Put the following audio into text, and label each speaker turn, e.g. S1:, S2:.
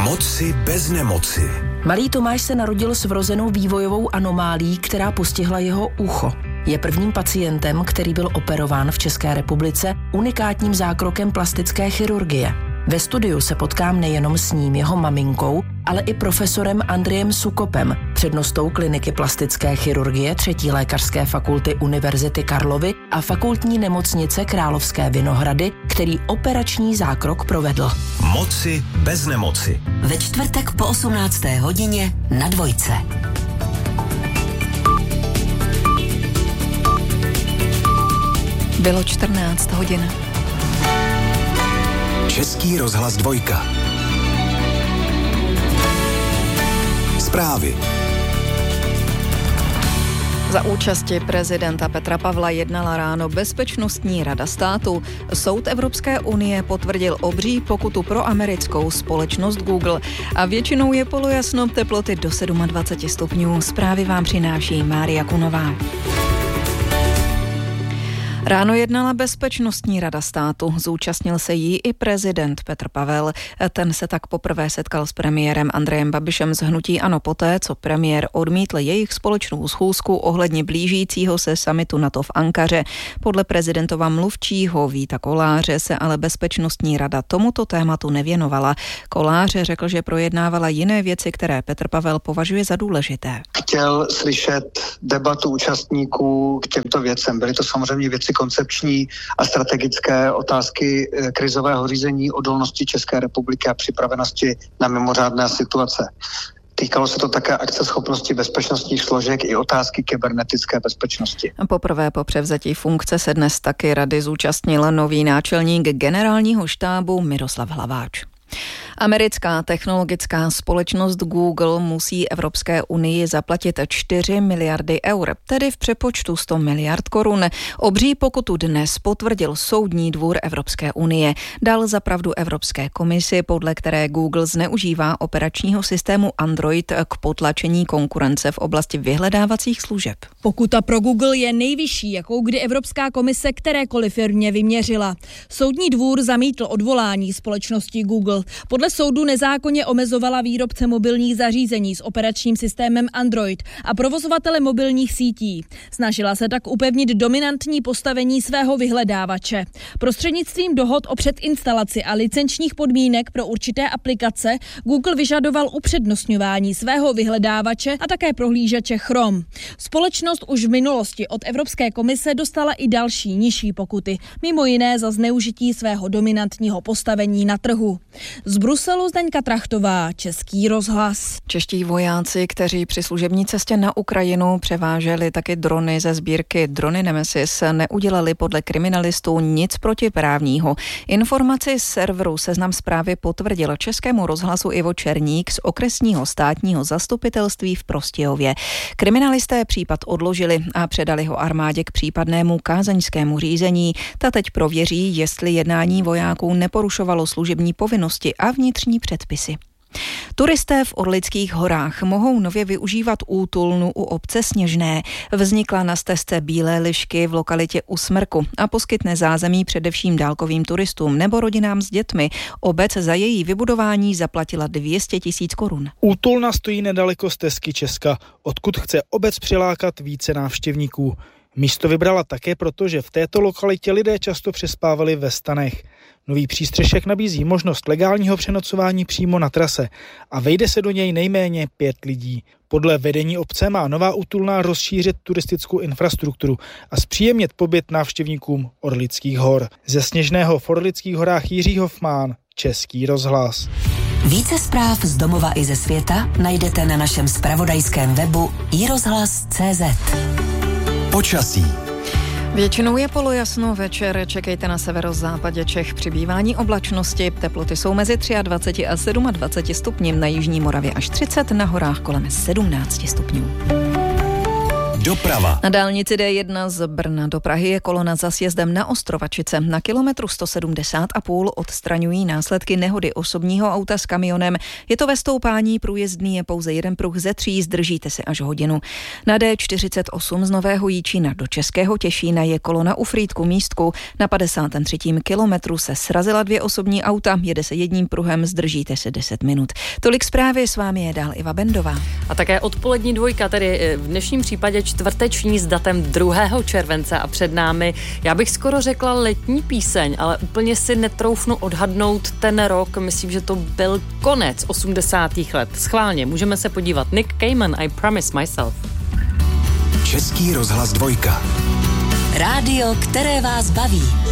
S1: Moci bez nemoci.
S2: Malý Tomáš se narodil s vrozenou vývojovou anomálií, která postihla jeho ucho. Je prvním pacientem, který byl operován v České republice unikátním zákrokem plastické chirurgie. Ve studiu se potkám nejenom s ním, jeho maminkou, ale i profesorem Andrejem Sukopem, přednostou kliniky plastické chirurgie 3. lékařské fakulty Univerzity Karlovy a fakultní nemocnice Královské Vinohrady, který operační zákrok provedl.
S1: Moci bez nemoci.
S3: Ve čtvrtek po 18. hodině na Dvojce.
S4: Bylo 14 hodin.
S1: Český rozhlas 2. Zprávy.
S4: Za účasti prezidenta Petra Pavla jednala ráno Bezpečnostní rada státu. Soud Evropské unie potvrdil obří pokutu pro americkou společnost Google a většinou je polojasno, teploty do 27 stupňů. Zprávy vám přináší Mária Kunová. Ráno jednala Bezpečnostní rada státu, zúčastnil se jí i prezident Petr Pavel. Ten se tak poprvé setkal s premiérem Andrejem Babišem z hnutí ANO poté, co premiér odmítl jejich společnou schůzku ohledně blížícího se summitu NATO v Ankaře. Podle prezidentova mluvčího Víta Koláře se ale Bezpečnostní rada tomuto tématu nevěnovala. Koláře řekl, že projednávala jiné věci, které Petr Pavel považuje za důležité.
S5: Chtěl slyšet debatu účastníků k těmto věcem. Byly to samozřejmě věci koncepční a strategické, otázky krizového řízení, odolnosti České republiky a připravenosti na mimořádné situace. Týkalo se to také akceschopnosti bezpečnostních složek i otázky kybernetické bezpečnosti.
S4: Poprvé po převzetí funkce se dnes taky rady zúčastnil nový náčelník generálního štábu Miroslav Hlaváč. Americká technologická společnost Google musí Evropské unii zaplatit 4 miliardy eur, tedy v přepočtu 100 miliard korun. Obří pokutu dnes potvrdil Soudní dvůr Evropské unie. Dal za pravdu Evropské komisi, podle které Google zneužívá operačního systému Android k potlačení konkurence v oblasti vyhledávacích služeb.
S6: Pokuta pro Google je nejvyšší, jakou kdy Evropská komise kterékoliv firmě vyměřila. Soudní dvůr zamítl odvolání společnosti Google. Podle soudu nezákonně omezovala výrobce mobilních zařízení s operačním systémem Android a provozovatele mobilních sítí. Snažila se tak upevnit dominantní postavení svého vyhledávače. Prostřednictvím dohod o předinstalaci a licenčních podmínek pro určité aplikace Google vyžadoval upřednostňování svého vyhledávače a také prohlížeče Chrome. Společnost už v minulosti od Evropské komise dostala i další nižší pokuty, mimo jiné za zneužití svého dominantního postavení na trhu. Z Bruselu Zdeňka Trachtová, Český rozhlas.
S4: Čeští vojáci, kteří při služební cestě na Ukrajinu převáželi taky drony ze sbírky Drony Nemesis, neudělali podle kriminalistů nic protiprávního. Informaci z serveru Seznam Zprávy potvrdil Českému rozhlasu Ivo Černík z okresního státního zastupitelství v Prostějově. Kriminalisté případ odložili a předali ho armádě k případnému kázeňskému řízení. Ta teď prověří, jestli jednání vojáků neporušovalo služební povinnosti a vnitřní předpisy. Turisté v Orlických horách mohou nově využívat útulnu u obce Sněžné. Vznikla na stezce Bílé lišky v lokalitě U Smrku a poskytne zázemí především dálkovým turistům nebo rodinám s dětmi. Obec za její vybudování zaplatila 200 000 korun.
S7: Útulna stojí nedaleko stezky Česka, odkud chce obec přilákat více návštěvníků. Místo vybrala také proto, že v této lokalitě lidé často přespávali ve stanech. Nový přístřešek nabízí možnost legálního přenocování přímo na trase a vejde se do něj nejméně 5 lidí. Podle vedení obce má nová útulna rozšířit turistickou infrastrukturu a zpříjemnit pobyt návštěvníkům Orlických hor. Ze Sněžného v Orlických horách Jiří Hofmán, Český rozhlas.
S3: Více zpráv z domova i ze světa najdete na našem zpravodajském webu iRozhlas.cz.
S1: Počasí.
S4: Většinou je polojasno, večer čekejte na severozápadě Čech přibývání oblačnosti. Teploty jsou mezi 23 a 27 stupni, na jižní Moravě až 30, na horách kolem 17 stupňů.
S1: Doprava.
S4: Na dálnici D1 z Brna do Prahy je kolona za sjezdem na Ostrovačice. Na kilometru 170,5 odstraňují následky nehody osobního auta s kamionem. Je to ve stoupání, průjezdný je pouze jeden pruh ze 3, zdržíte se až hodinu. Na D48 z Nového Jičína do Českého Těšína je kolona u Frýdku Místku. Na 53. kilometru se srazila 2 osobní auta, jede se jedním pruhem, zdržíte se 10 minut. Tolik zprávy, s vámi je dál Iva Bendová.
S8: A také odpolední dvojka, tedy v dnešním případě čtvrteční s datem 2. července a před námi, já bych skoro řekla letní píseň, ale úplně si netroufnu odhadnout ten rok, myslím, že to byl konec 80. let. Schválně, můžeme se podívat. Nick Cayman, I Promise Myself.
S1: Český rozhlas 2.
S3: Rádio, které vás baví.